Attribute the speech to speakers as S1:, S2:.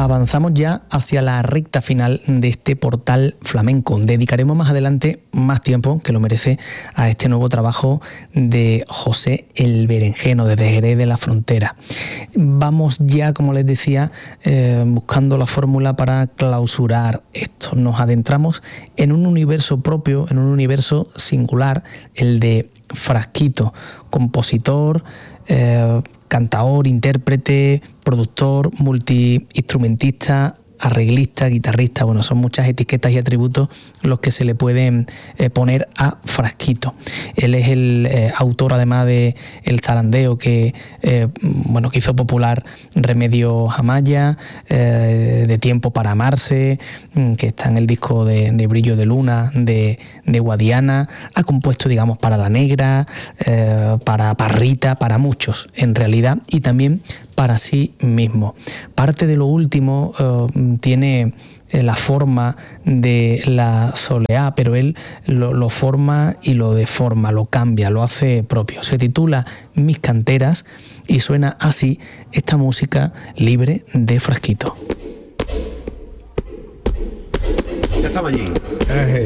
S1: avanzamos ya hacia la recta final de este portal flamenco. Dedicaremos más adelante más tiempo, que lo merece, a este nuevo trabajo de José el Berenjeno desde Jerez de la Frontera. Vamos ya, como les decía, buscando la fórmula para clausurar esto. Nos adentramos en un universo propio, en un universo singular, el de Frasquito, compositor, cantaor, intérprete, productor, multiinstrumentista, arreglista, guitarrista. Bueno, son muchas etiquetas y atributos los que se le pueden poner a Frasquito. Él es el autor, además de El Zarandeo, que hizo popular Remedios Amaya, de Tiempo para amarse, que está en el disco de Brillo de Luna de Guadiana. Ha compuesto, digamos, para La Negra, para Parrita, para muchos en realidad, y también para sí mismo. Parte de lo último tiene la forma de la soleá, pero él lo forma y lo deforma, lo cambia, lo hace propio. Se titula Mis Canteras y suena así esta música libre de Frasquito.
S2: Ya estamos allí.